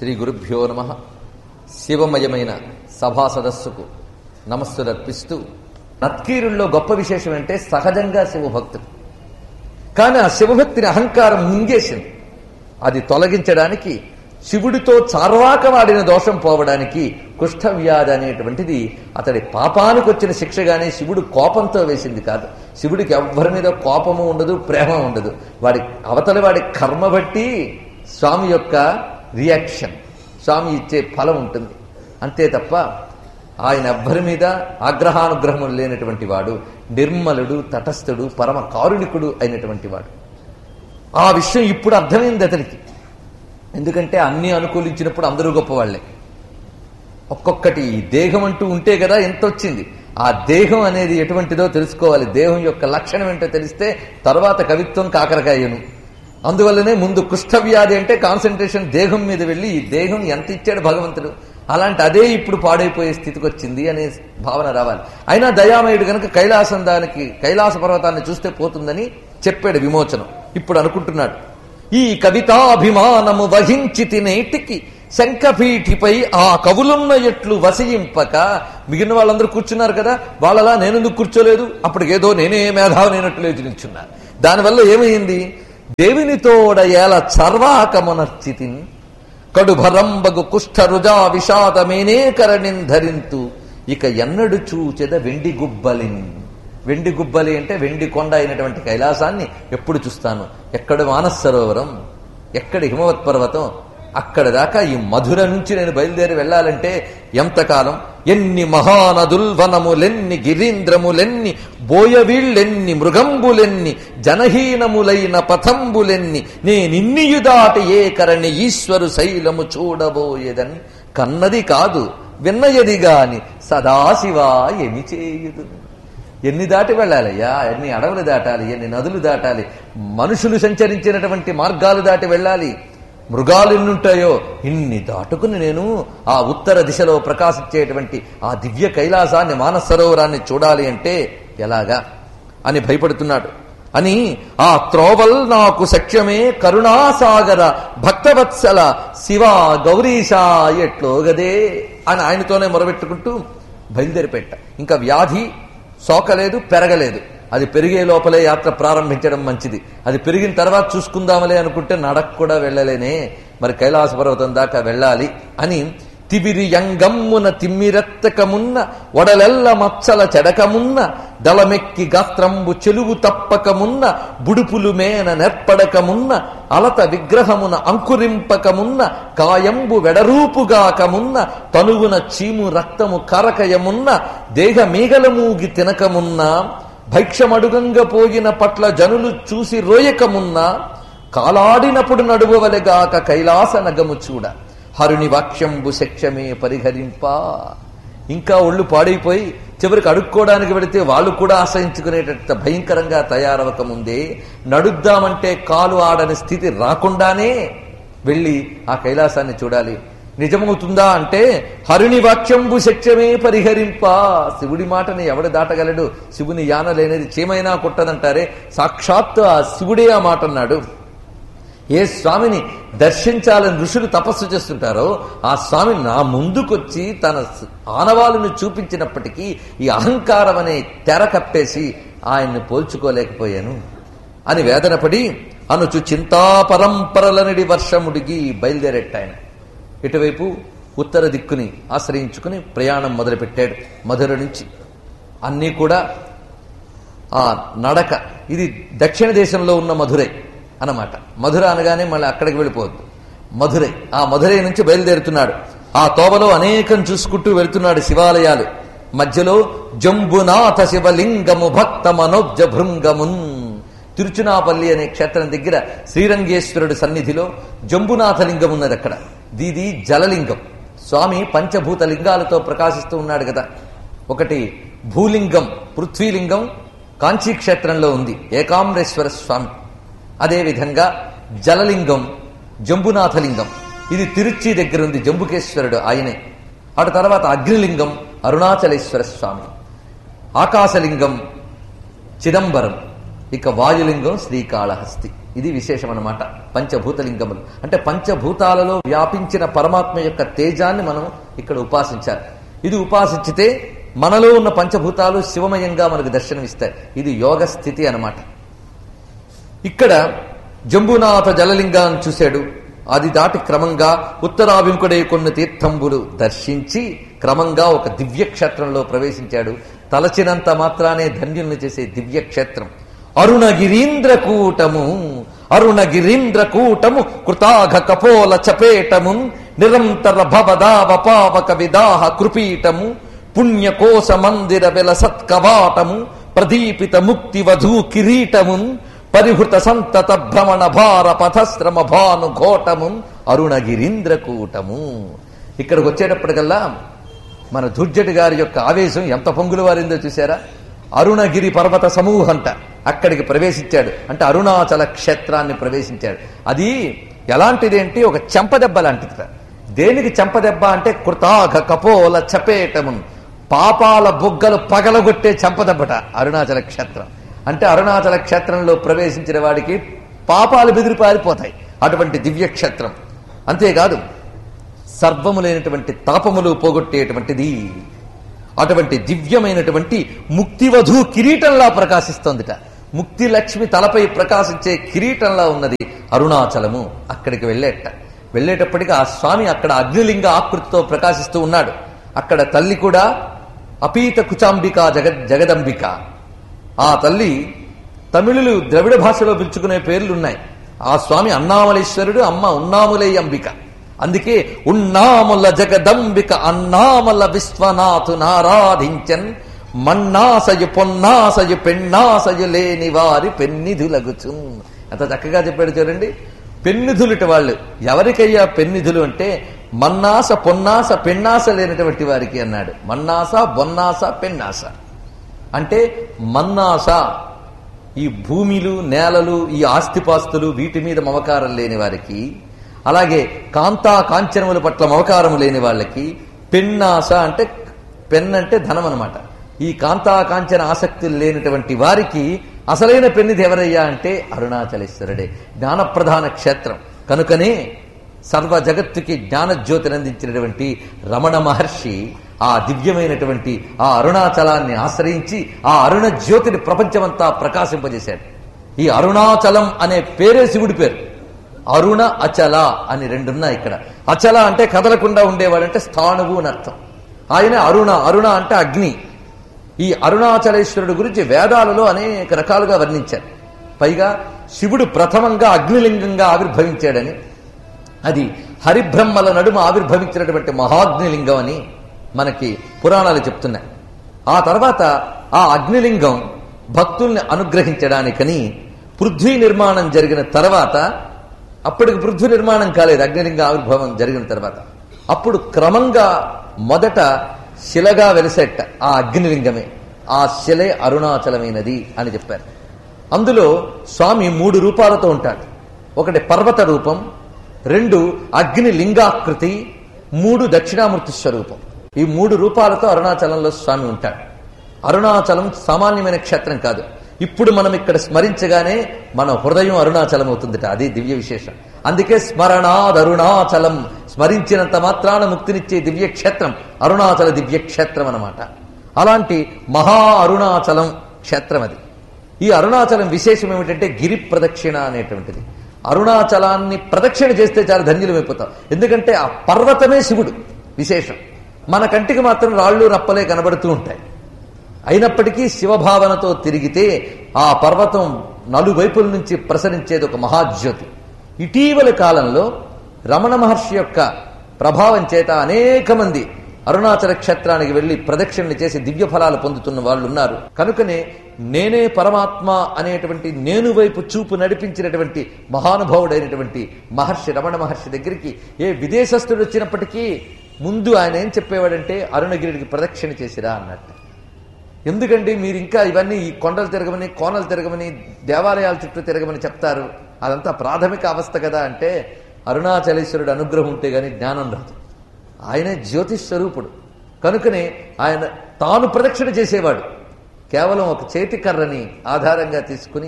శ్రీ గురుభ్యో నమః. శివమయమైన సభా సదస్సుకు నమస్సులర్పిస్తూ, నత్కీరుల్లో గొప్ప విశేషం అంటే సహజంగా శివభక్తుడు. కానీ ఆ శివభక్తిని అహంకారం మింగేసింది. అది తొలగించడానికి, శివుడితో చార్వాకవాడిన దోషం పోవడానికి కుష్ఠవ్యాధి అనేటువంటిది అతడి పాపానికి వచ్చిన శిక్షగానే శివుడు కోపంతో వేసింది కాదు. శివుడికి ఎవ్వరి మీద కోపము ఉండదు, ప్రేమ ఉండదు. వాడి అవతలి వాడి కర్మ బట్టి స్వామి యొక్క రియాక్షన్, స్వామి ఇచ్చే ఫలం ఉంటుంది అంతే తప్ప ఆయన ఎవ్వరి మీద ఆగ్రహానుగ్రహములు లేనటువంటి వాడు, నిర్మలుడు, తటస్థుడు, పరమ కారుణికుడు అయినటువంటి వాడు. ఆ విషయం ఇప్పుడు అర్థమైంది అతనికి. ఎందుకంటే అన్ని అనుకూలించినప్పుడు అందరూ గొప్పవాళ్లే. ఒక్కొక్కటి దేహం అంటూ ఉంటే కదా ఎంత వచ్చింది. ఆ దేహం అనేది ఎటువంటిదో తెలుసుకోవాలి. దేహం యొక్క లక్షణం ఏంటో తెలిస్తే తర్వాత కవిత్వం కాకరకాయను. అందువల్లనే ముందు కుష్ఠవ్యాధి అంటే కాన్సన్ట్రేషన్ దేహం మీద వెళ్ళి, ఈ దేహం ఎంత ఇచ్చాడు భగవంతుడు, అలాంటి అదే ఇప్పుడు పాడైపోయే స్థితికి వచ్చింది అనే భావన రావాలి. అయినా దయామయుడు గనక కైలాస పర్వతాన్ని చూస్తే పోతుందని చెప్పాడు విమోచనం. ఇప్పుడు అనుకుంటున్నాడు, ఈ కవితాభిమానము వహించి తినేటికి శంఖపీఠిపై ఆ కవులున్న ఎట్లు వసయింపక. మిగిలిన వాళ్ళందరూ కూర్చున్నారు కదా, వాళ్ళలా నేనెందుకు కూర్చోలేదు? అప్పటికేదో నేనే మేధావినట్లు లేచి నిల్చున్నా. దానివల్ల ఏమైంది? దేవినితోడ ఏల చర్వాకమునర్చితిన్ కడుభరంబగు కుష్ఠరుజా విషాదమేనేకరణిన్ ధరింతు ఇక ఎన్నడు చూచెద వెండి గుబ్బలిన్. వెండి గుబ్బలి అంటే వెండి కొండ అయినటువంటి కైలాసాన్ని ఎప్పుడు చూస్తాను? ఎక్కడ మానస సరోవరం, ఎక్కడ హిమవత్ పర్వతం, అక్కడ దాకా ఈ మధుర నుంచి నేను బయలుదేరి వెళ్ళాలంటే ఎంతకాలం? ఎన్ని మహానదుల్వనములెన్ని, గిరీంద్రములెన్ని, బోయవీళ్ళెన్ని, మృగంబులెన్ని, జనహీనములైన పథంబులెన్ని, నేనిన్నియు దాటి ఏ కరణి ఈశ్వరు శైలము చూడబోయేదని. కన్నది కాదు విన్నయది గాని సదాశివా ఏమి చేయుదు. ఎన్ని దాటి వెళ్ళాలయ్యా? ఎన్ని అడవులు దాటాలి, ఎన్ని నదులు దాటాలి, మనుషులు సంచరించినటువంటి మార్గాలు దాటి వెళ్ళాలి, మృగాలు ఎన్నుంటాయో ఇన్ని దాటుకుని నేను ఆ ఉత్తర దిశలో ప్రకాశించేటువంటి ఆ దివ్య కైలాసాన్ని, మానస సరోవరాన్ని చూడాలి అంటే ఎలాగా అని భయపడుతున్నాడు. అని ఆ త్రోవల్ నాకు సఖ్యమే కరుణాసాగర భక్తవత్సల శివ గౌరీశా ఎట్లో గదే అని ఆయనతోనే మొరబెట్టుకుంటూ బయలుదేరిపెట్ట. ఇంకా వ్యాధి సోకలేదు, పెరగలేదు. అది పెరిగే లోపలే యాత్ర ప్రారంభించడం మంచిది. అది పెరిగిన తర్వాత చూసుకుందామలే అనుకుంటే నడక కూడా వెళ్ళలేనే, మరి కైలాస పర్వతం దాకా వెళ్ళాలి అని తిబిరి యంగమ్మున తిమ్మిరెత్తకమున్న వడలెల్ల మచ్చల చెడకమున్న దళమెక్కి గాత్రంబు చెలువు తప్పకమున్న బుడుపులు మేన నెప్పడకమున్న అలత విగ్రహమున అంకురింపకమున్న కాయంబు వెడరూపుగాకమున్న తనువున చీము రక్తము కరకయమున్న దేహ మీగలమూగి తినకమున్న భైక్షమడుగంగ పోయిన పట్ల జనులు చూసి రోయకమున్నా కాలాడినప్పుడు నడువవలెగాక కైలాస నగము చూడ హరుని వాక్యంబు శక్ష్యమే పరిహరింప. ఇంకా ఒళ్ళు పాడైపోయి చివరికి అడుక్కోవడానికి వెళితే వాళ్ళు కూడా ఆశ్రయించుకునేటట్టు భయంకరంగా తయారవక ముందే నడుద్దామంటే కాలు ఆడని స్థితి రాకుండానే వెళ్ళి ఆ కైలాసాన్ని చూడాలి. నిజమవుతుందా అంటే హరుని వాక్యంబు శక్ష్యమే పరిహరింప. శివుడి మాటని ఎవడు దాటగలడు? శివుని యాన లేనిది చీమైనా కుట్టదంటారే, సాక్షాత్తు ఆ శివుడే ఆ మాట అన్నాడు. ఏ స్వామిని దర్శించాలని ఋషులు తపస్సు చేస్తుంటారో ఆ స్వామి నా ముందుకొచ్చి తన ఆనవాళ్ళను చూపించినప్పటికీ ఈ అహంకారం అనే తెర కప్పేసి ఆయన్ని పోల్చుకోలేకపోయాను అని వేదనపడి అనుచు చింతాపరంపరలనడి వర్షముడిగి బయలుదేరెట్టాయన. ఇటువైపు ఉత్తర దిక్కుని ఆశ్రయించుకుని ప్రయాణం మొదలుపెట్టాడు. మధుర నుంచి అన్నీ కూడా ఆ నడక. ఇది దక్షిణ దేశంలో ఉన్న మధురై అన్నమాట. మధుర అనగానే మళ్ళీ అక్కడికి వెళ్ళిపోవద్దు. మధురై, ఆ మధురై నుంచి బయలుదేరుతున్నాడు. ఆ తోవలో అనేకం చూసుకుంటూ వెళ్తున్నాడు శివాలయాలు. మధ్యలో జంబునాథ శివలింగము భక్త మనోజ భృంగమున్. తిరుచునాపల్లి అనే క్షేత్రం దగ్గర శ్రీరంగేశ్వరుడు సన్నిధిలో జంబునాథ లింగం ఉన్నది. అక్కడ దీది జలలింగం. స్వామి పంచభూత లింగాలతో ప్రకాశిస్తూ ఉన్నాడు కదా. ఒకటి భూలింగం, పృథ్వీలింగం కాంచీ క్షేత్రంలో ఉంది, ఏకాంబరేశ్వర స్వామి. అదేవిధంగా జలలింగం జంబునాథలింగం, ఇది తిరుచి దగ్గర ఉంది, జంబుకేశ్వరుడు ఆయనే. అటు తర్వాత అగ్నిలింగం అరుణాచలేశ్వర స్వామి, ఆకాశలింగం చిదంబరం, ఇక వాయులింగం శ్రీకాళహస్తి. ఇది విశేషం అన్నమాట. పంచభూతలింగములు అంటే పంచభూతాలలో వ్యాపించిన పరమాత్మ యొక్క తేజాన్ని మనం ఇక్కడ ఉపాసించాలి. ఇది ఉపాసించితే మనలో ఉన్న పంచభూతాలు శివమయంగా మనకు దర్శనమిస్తాయి. ఇది యోగ స్థితి అన్నమాట. ఇక్కడ జంబునాథ జలలింగాన్ని చూశాడు. అది దాటి క్రమంగా ఉత్తరాభిముఖుడై కొన్ని తీర్థంబులు దర్శించి క్రమంగా ఒక దివ్యక్షేత్రంలో ప్రవేశించాడు. తలచినంత మాత్రానే ధన్యుల్ని చేసే దివ్యక్షేత్రం అరుణగిరీంద్రకూటము. అరుణగిరీంద్రకూటము కృతాఘ కపోల చపేటము నిరంతర భవదావ పావక విదాహ కృపీటము పుణ్యకోశ మందిర వెల సత్కవాటము ప్రదీపిత ముక్తి వధూ కిరీటము పరిహృత సంతత భ్రమణ భార పథశ్రమ భాను ఘోటము అరుణగిరీంద్రకూటము. ఇక్కడికి వచ్చేటప్పటికల్లా మన దుర్జటి గారి యొక్క ఆవేశం ఎంత పొంగులు వారిందో చూశారా. అరుణగిరి పర్వత సమూహంట అక్కడికి ప్రవేశించాడు. అంటే అరుణాచల క్షేత్రాన్ని ప్రవేశించాడు. అది ఎలాంటిది అంటే ఒక చెంపదెబ్బ లాంటిది. దేనికి చెంపదెబ్బ అంటే కృతాఘ కపోల చపేటము, పాపాల బొగ్గలు పగలగొట్టే చెంపదెబ్బట అరుణాచల క్షేత్రం. అంటే అరుణాచల క్షేత్రంలో ప్రవేశించిన వాడికి పాపాలు బెదిరి పారిపోతాయి. అటువంటి దివ్యక్షేత్రం. అంతేకాదు సర్వము లేనటువంటి తాపములు పోగొట్టేటువంటిది. అటువంటి దివ్యమైనటువంటి ముక్తివధూ కిరీటంలా ప్రకాశిస్తోందిట. ముక్తి లక్ష్మి తలపై ప్రకాశించే కిరీటంలా ఉన్నది అరుణాచలము. అక్కడికి వెళ్ళేటప్పటికి ఆ స్వామి అక్కడ అగ్నిలింగ ఆకృతితో ప్రకాశిస్తూ ఉన్నాడు. అక్కడ తల్లి కూడా అపీత కుచాంబిక జగదంబిక. ఆ తల్లి తమిళులు ద్రవిడ భాషలో పిలుచుకునే పేర్లున్నాయి. ఆ స్వామి అన్నామలేశ్వరుడు, అమ్మ ఉన్నాములై అంబిక. అందుకే ఉన్నాముల జగదంబిక అన్నామల విశ్వనాథు నారాధించన్ మన్నాసయు పొన్నాసయు పెన్నాసయు లేని వారి పెన్నిధులగుచు. ఎంత చక్కగా చెప్పాడు చూడండి. పెన్నిధులుట వాళ్ళు. ఎవరికయ్యా పెన్నిధులు అంటే మన్నాస పొన్నాస పెన్నాస లేనటువంటి వారికి అన్నాడు. మన్నాస బొన్నాస పెన్నాస అంటే మన్నాస ఈ భూమిలు నేలలు ఈ ఆస్తిపాస్తులు వీటి మీద మమకారం లేని వారికి, అలాగే కాంతా కాంచనముల పట్ల మమకారము లేని వాళ్ళకి, పెన్నాస అంటే పెన్ అంటే ధనం అనమాట. ఈ కాంతా కాంచన ఆసక్తులు లేనటువంటి వారికి అసలైన పెన్నిది ఎవరయ్యా అంటే అరుణాచలేశ్వరుడే. జ్ఞానప్రధాన క్షేత్రం కనుకనే సర్వ జగత్తుకి జ్ఞానజ్యోతిని అందించినటువంటి రమణ మహర్షి ఆ దివ్యమైనటువంటి ఆ అరుణాచలాన్ని ఆశ్రయించి ఆ అరుణ జ్యోతిని ప్రపంచమంతా ప్రకాశింపజేశాడు. ఈ అరుణాచలం అనే పేరే శివుడి పేరు. అరుణ అచల అని రెండున్నాయి ఇక్కడ. అచల అంటే కదలకుండా ఉండేవాడంటే స్థాణువు అని అర్థం. ఆయన అరుణ అంటే అగ్ని. ఈ అరుణాచలేశ్వరుడు గురించి వేదాలలో అనేక రకాలుగా వర్ణించారు. పైగా శివుడు ప్రథమంగా అగ్నిలింగంగా ఆవిర్భవించాడని, అది హరిబ్రహ్మల నడుమ ఆవిర్భవించినటువంటి మహాగ్నిలింగం అని మనకి పురాణాలు చెప్తున్నాయి. ఆ తర్వాత ఆ అగ్నిలింగం భక్తుల్ని అనుగ్రహించడానికని పృథ్వీ నిర్మాణం జరిగిన తర్వాత, అప్పటికి పృథ్వీ నిర్మాణం కాలేదు, అగ్నిలింగ ఆవిర్భావం జరిగిన తర్వాత, అప్పుడు క్రమంగా మొదట శిలగా వెలిసేట ఆ అగ్నిలింగమే. ఆ శిలే అరుణాచలమైనది అని చెప్పారు. అందులో స్వామి 3 రూపాలతో ఉంటాడు. ఒకటి పర్వత రూపం, 2 అగ్ని లింగాకృతి, 3 దక్షిణామూర్తి స్వరూపం. ఈ 3 రూపాలతో అరుణాచలంలో స్వామి ఉంటాడు. అరుణాచలం సామాన్యమైన క్షేత్రం కాదు. ఇప్పుడు మనం ఇక్కడ స్మరించగానే మన హృదయం అరుణాచలం అవుతుందిట. అది దివ్య విశేషం. అందుకే స్మరణాద్ అరుణాచలం, స్మరించినంత మాత్రాన ముక్తినిచ్చే దివ్యక్షేత్రం అరుణాచల దివ్యక్షేత్రం అన్నమాట. అలాంటి మహా అరుణాచలం క్షేత్రం అది. ఈ అరుణాచలం విశేషం ఏమిటంటే గిరి ప్రదక్షిణ అనేటువంటిది. అరుణాచలాన్ని ప్రదక్షిణ చేస్తే చాలా ధన్యులమైపోతాం. ఎందుకంటే ఆ పర్వతమే శివుడు విశేషం. మన కంటికి మాత్రం రాళ్ళు రప్పలే కనబడుతూ ఉంటాయి. అయినప్పటికీ శివభావనతో తిరిగితే ఆ పర్వతం నలువైపుల నుంచి ప్రసరించేది ఒక మహాజ్యోతి. ఇటీవల కాలంలో రమణ మహర్షి యొక్క ప్రభావం చేత అనేక మంది అరుణాచల క్షేత్రానికి వెళ్లి ప్రదక్షిణలు చేసి దివ్య ఫలాలు పొందుతున్న వాళ్ళు ఉన్నారు. కనుకనే నేనే పరమాత్మ అనేటువంటి నేను వైపు చూపు నడిపించినటువంటి మహానుభావుడైనటువంటి మహర్షి రమణ మహర్షి దగ్గరికి ఏ విదేశస్థుడు వచ్చినప్పటికీ ముందు ఆయన ఏం చెప్పేవాడంటే అరుణగిరికి ప్రదక్షిణ చేసిరా అన్నట్టు. ఎందుకండి మీరు ఇంకా ఇవన్నీ ఈ కొండలు తిరగమని కోనలు తిరగమని దేవాలయాల చుట్టూ తిరగమని చెప్తారు, అదంతా ప్రాథమిక అవస్థ కదా అంటే అరుణాచలేశ్వరుడు అనుగ్రహం ఉంటే గాని జ్ఞానం రాదు. ఆయనే జ్యోతిస్వరూపుడు. కనుకనే ఆయన తాను ప్రదక్షిణ చేసేవాడు. కేవలం ఒక చేతి కర్రని ఆధారంగా తీసుకుని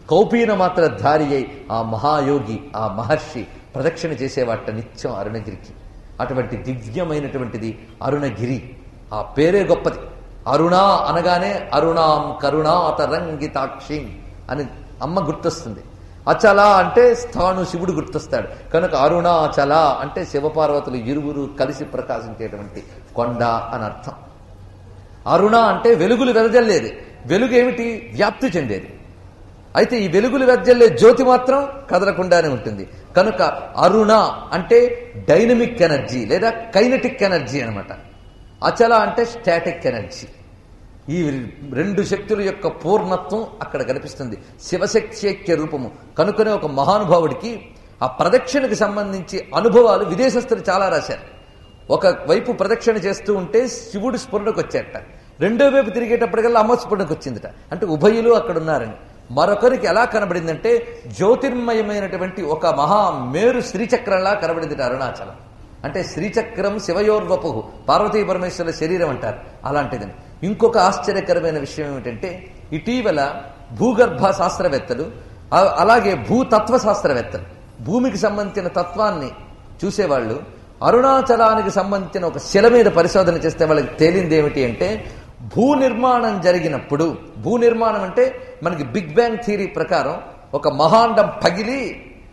కౌపీన మాత్ర ధారి అయి ఆ మహాయోగి, ఆ మహర్షి ప్రదక్షిణ చేసేవాట నిత్యం అరుణగిరికి. అటువంటి దివ్యమైనటువంటిది అరుణగిరి. ఆ పేరే గొప్పది. అరుణా అనగానే అరుణాం కరుణాతరంగితాక్షి అని అమ్మ గుర్తొస్తుంది. అచల అంటే స్థాను శివుడు గుర్తొస్తాడు కనుక అరుణాచల అంటే శివపార్వతులు ఇరువురు కలిసి ప్రకాశించేటువంటి కొండ అని అర్థం. అరుణ అంటే వెలుగులు వెదజల్లేది. వెలుగు ఏమిటి? వ్యాప్తి చెందేది. అయితే ఈ వెలుగులు వెదజల్లే జ్యోతి మాత్రం కదలకుండానే ఉంటుంది. కనుక అరుణ అంటే డైనమిక్ ఎనర్జీ లేదా కైనటిక్ ఎనర్జీ అనమాట. అచల అంటే స్టాటిక్ ఎనర్జీ. ఈ రెండు శక్తుల యొక్క పూర్ణత్వం అక్కడ కనిపిస్తుంది. శివశక్తి రూపము కనుకనే ఒక మహానుభావుడికి ఆ ప్రదక్షిణకు సంబంధించి అనుభవాలు విదేశస్తులు చాలా రాశారు. ఒక వైపు ప్రదక్షిణ చేస్తూ ఉంటే శివుడు స్ఫురణకు వచ్చేట, రెండో వైపు తిరిగేటప్పటికల్లా అమ్మ స్ఫురణకు వచ్చిందిట. అంటే ఉభయులు అక్కడ ఉన్నారని. మరొకరికి ఎలా కనబడిందంటే జ్యోతిర్మయమైనటువంటి ఒక మహా మేరు శ్రీచక్రంలా కనబడిందిట అరుణాచలం. అంటే శ్రీచక్రం శివయోర్వపు, పార్వతీ పరమేశ్వరుల శరీరం అంటారు అలాంటిదని. ఇంకొక ఆశ్చర్యకరమైన విషయం ఏమిటంటే ఇటీవల భూగర్భ శాస్త్రవేత్తలు అలాగే భూతత్వ శాస్త్రవేత్తలు, భూమికి సంబంధించిన తత్వాన్ని చూసేవాళ్ళు అరుణాచలానికి సంబంధించిన ఒక శిల మీద పరిశోధన చేస్తే వాళ్ళకి తేలింది ఏమిటి అంటే భూ నిర్మాణం జరిగినప్పుడు, భూ నిర్మాణం అంటే మనకి బిగ్ బ్యాంగ్ థియరీ ప్రకారం ఒక మహాండం పగిలి